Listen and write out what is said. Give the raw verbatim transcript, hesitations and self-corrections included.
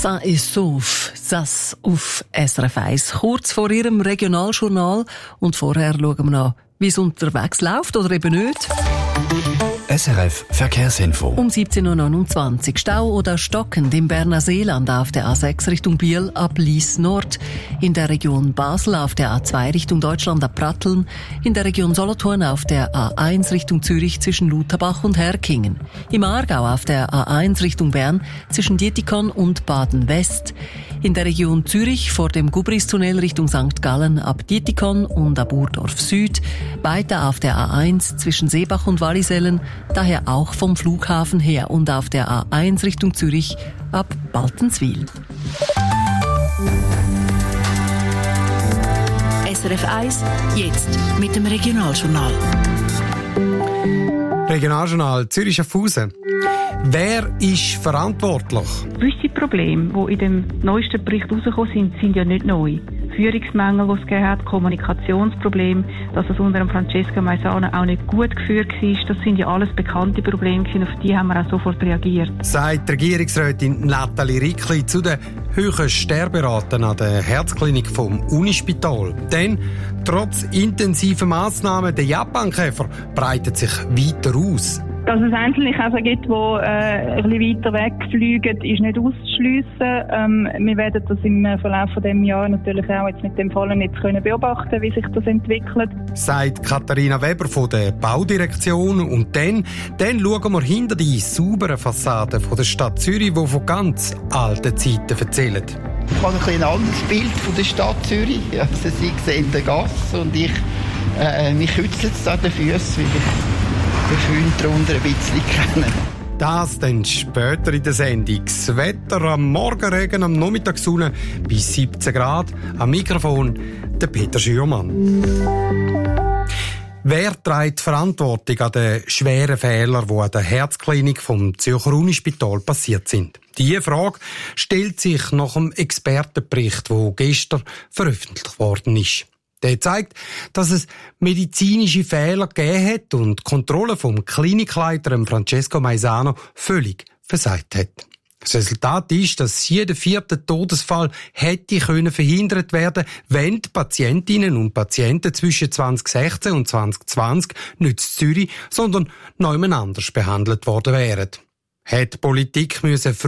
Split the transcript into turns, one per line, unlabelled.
Ça est sauf, das auf S R F eins. Kurz vor ihrem Regionaljournal. Und vorher schauen wir noch, wie es unterwegs läuft oder eben nicht.
S R F Verkehrsinfo.
Um siebzehn Uhr neunundzwanzig. Stau oder stockend im Berner Seeland auf der A sechs Richtung Biel ab Lies Nord. In der Region Basel auf der A zwei Richtung Deutschland ab Pratteln. In der Region Solothurn auf der A eins Richtung Zürich zwischen Lutherbach und Herkingen. Im Aargau auf der A eins Richtung Bern zwischen Dietikon und Baden-West. In der Region Zürich vor dem Gubristunnel Richtung Sankt Gallen ab Dietikon und ab Urdorf Süd. Weiter auf der A eins zwischen Seebach und Wallisellen, daher auch vom Flughafen her, und auf der A eins Richtung Zürich ab Baltenswil.
S R F eins, jetzt mit dem Regionaljournal.
Regionaljournal Zürich-Schaffhausen. Wer ist verantwortlich?
Gewisse Probleme, die in dem neuesten Bericht herausgekommen sind, sind ja nicht neu. Führungsmängel, die es gegeben hat, Kommunikationsprobleme, dass es unter dem Francesco Maisano auch nicht gut geführt war, das sind ja alles bekannte Probleme gewesen, auf die haben wir auch sofort reagiert. Sagt Regierungsrätin Nathalie Rickli zu den hohen Sterberaten an der Herzklinik vom Unispital. Denn trotz intensiver Massnahmen, der Japankäfer breitet sich weiter aus.
Dass es einzelne Käfer gibt, die äh, ein bisschen weiter wegfliegen, ist nicht auszuschliessen. Ähm, wir werden das im Verlauf von diesem Jahr natürlich auch jetzt mit dem Fall nicht können beobachten, wie sich das entwickelt. Sagt Katharina Weber von der Baudirektion. Und dann, dann schauen wir hinter die sauberen Fassaden von der Stadt Zürich, die von ganz alten Zeiten erzählen.
Ich habe ein, ein anderes Bild von der Stadt Zürich. Also Sie sehen den Gass und ich, äh, mich kützelt es an den Füßen wieder. Den Freund darunter ein bisschen kennen.
Das dann später in der Sendung. Das Wetter am Morgenregen, am Nachmittag Sonne bis siebzehn Grad. Am Mikrofon der Peter Schürmann. Wer trägt die Verantwortung an den schweren Fehlern, die an der Herzklinik vom Zürcher Unispital passiert sind? Diese Frage stellt sich nach dem Expertenbericht, der gestern veröffentlicht worden ist. Der zeigt, dass es medizinische Fehler gegeben hat und die Kontrolle vom Klinikleiter Francesco Maisano völlig versagt hat. Das Resultat ist, dass jeder vierte Todesfall hätte können verhindert werden, wenn die Patientinnen und Patienten zwischen zwanzig sechzehn und zwanzig zwanzig nicht in Zürich, sondern noch jemand anders behandelt worden wären. Hat die Politik müssen